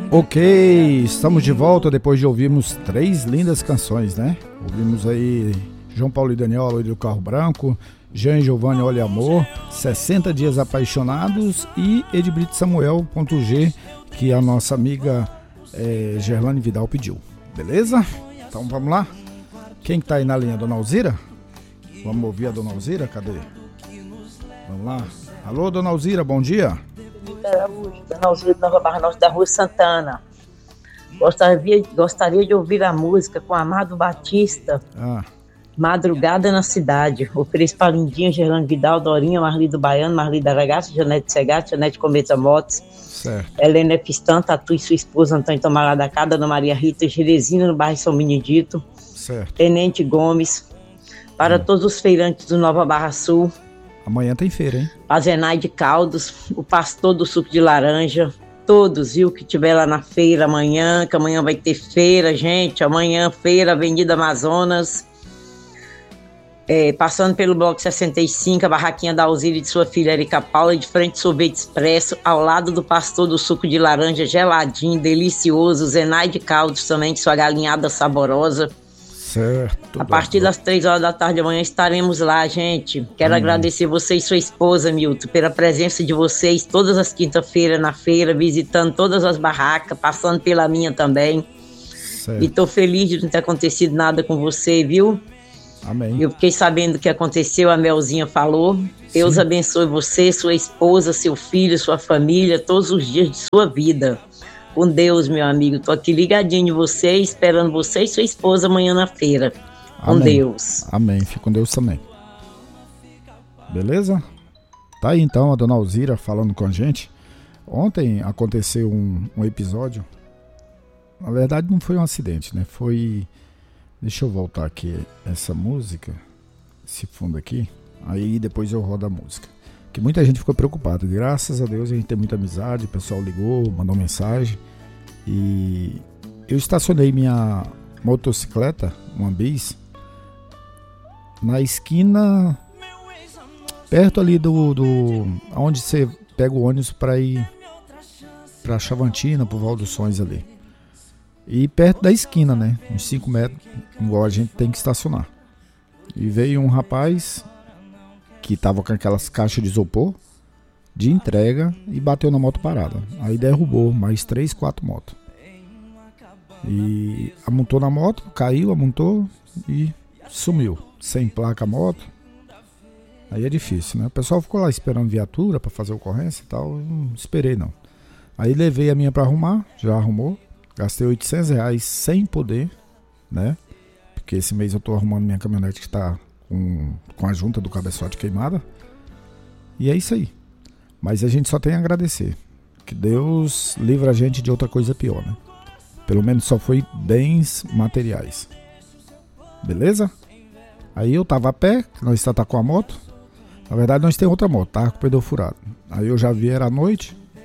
Ok, estamos de volta depois de ouvirmos 3 lindas canções, né? Ouvimos aí João Paulo e Daniel, Aloy do Carro Branco, Jean e Giovanni, Olha Amor, 60 Dias Apaixonados e Edbrito Samuel.g, que a nossa amiga Gerlane Vidal pediu, beleza? Então vamos lá? Quem que tá aí na linha? Dona Alzira? Vamos ouvir a Dona Alzira? Cadê? Vamos lá. Alô, Dona Alzira, bom dia. Dona Alzira de Nova Barra Norte, da Rua Santana. Gostaria de ouvir a música com Amado Batista, Madrugada na Cidade. Ofereço para Lindinha, Gerlane Vidal, Dorinha, Marli do Baiano, Marli da Ragazza, Janete Segatti, Janete Cometa Motos, certo. Helena Fistan, Tatu e sua esposa Antônio Tomará da Cada, Ana Maria Rita, Jerezina no bairro São Benedito, certo. Tenente Gomes, para todos os feirantes do Nova Barra Sul. Amanhã tem feira, hein? A Zenai de Caldos, o pastor do suco de laranja, todos, viu, que tiver lá na feira amanhã, que amanhã vai ter feira, gente, amanhã feira, Avenida Amazonas, passando pelo Bloco 65, a barraquinha da Alzira e de sua filha Erika Paula, de frente ao Sorvete Expresso, ao lado do pastor do suco de laranja, geladinho, delicioso, Zenai de Caldos também, de sua galinhada saborosa. Certo. A partir das 3 horas da tarde amanhã estaremos lá, gente. Quero agradecer você e sua esposa, Milton, pela presença de vocês todas as quinta-feiras na feira, visitando todas as barracas, passando pela minha também. Certo. E tô feliz de não ter acontecido nada com você, viu? Amém. Eu fiquei sabendo o que aconteceu, a Melzinha falou. Sim. Deus abençoe você, sua esposa, seu filho, sua família, todos os dias de sua vida. Com Deus, meu amigo. Tô aqui ligadinho em você, esperando você e sua esposa amanhã na feira. Com Amém. Deus. Amém. Fique com Deus também. Beleza? Tá aí então a Dona Alzira falando com a gente. Ontem aconteceu um episódio. Na verdade não foi um acidente, né? Foi... Deixa eu voltar aqui essa música. Esse fundo aqui. Aí depois eu rodo a música. Que muita gente ficou preocupada. Graças a Deus a gente tem muita amizade. O pessoal ligou, mandou mensagem. E eu estacionei minha motocicleta, uma bis, na esquina, perto ali do onde você pega o ônibus para ir para Chavantina, pro Val dos Sonhos ali. E perto da esquina, né? Uns 5 metros, igual a gente tem que estacionar. E veio um rapaz que tava com aquelas caixas de isopor de entrega e bateu na moto parada. Aí derrubou mais 3, 4 motos. E amontou na moto, caiu, amontou e sumiu. Sem placa a moto. Aí é difícil, né? O pessoal ficou lá esperando viatura pra fazer ocorrência e tal. Eu não esperei não. Aí levei a minha pra arrumar, já arrumou. Gastei R$800 sem poder, né? Porque esse mês eu tô arrumando minha caminhonete que tá com a junta do cabeçote queimada. E é isso aí. Mas a gente só tem a agradecer. Que Deus livra a gente de outra coisa pior, né? Pelo menos só foi bens materiais. Beleza? Aí eu tava a pé, nós tá com a moto. Na verdade nós tem outra moto, tá com o pneu furado. Aí eu já vi, era à noite.